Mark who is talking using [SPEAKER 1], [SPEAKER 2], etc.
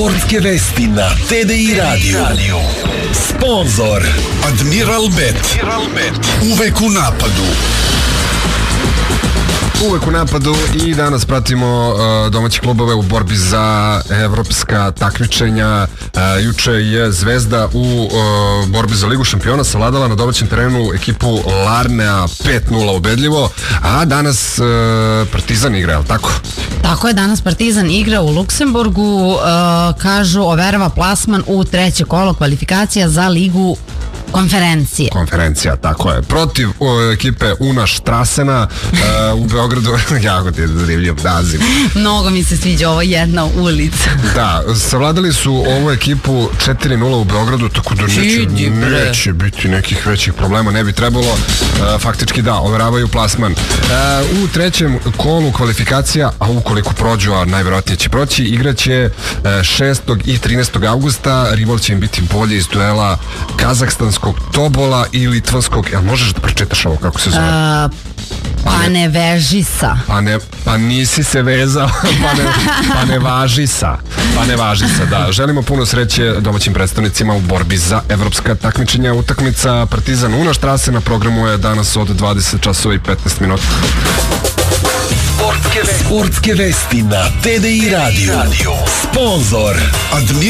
[SPEAKER 1] Sportske vesti na TDI Radio. Sponzor Admiral Bet. Uvek u napadu.
[SPEAKER 2] Uvek u napadu i danas pratimo domaće klubove u borbi za evropska takmičenja. Juče je Zvezda u borbi za Ligu šampiona savladala na domaćem terenu ekipu Larnea 5-0 ubedljivo, a danas Partizan igra, je li tako?
[SPEAKER 3] Tako je, danas Partizan igra u Luksemburgu, kažu overava plasman u treće kolo kvalifikacija za Ligu konferencija, tako je. Protiv ekipe Una Štrasena u Beogradu. Jako ti je zanimljiv naziv. Mnogo mi se sviđa ovo jedna ulica.
[SPEAKER 2] Da, savladali su ovu ekipu 4-0 u Beogradu, tako da neće biti nekih većih problema, ne bi trebalo. Faktički da, overavaju plasman. U trećem kolu kvalifikacija, a ukoliko prođu, a najverovatnije će proći, igraće 6. i 13. augusta. Rival će im biti bolje iz duela kazahstanskog Tobola i litvanskog, jel možeš da pročitaš ovo kako se zove?
[SPEAKER 3] Panevežisa.
[SPEAKER 2] Pa nisi se vezao, Panevažisa, da. Želimo puno sreće domaćim predstavnicima u borbi za evropska takmičenja. Utakmica Partizan Una Štrase na programu je danas od 20 časova i 15 minuta.
[SPEAKER 1] Sportske vesti na TDI Radio. Sponzor Admiral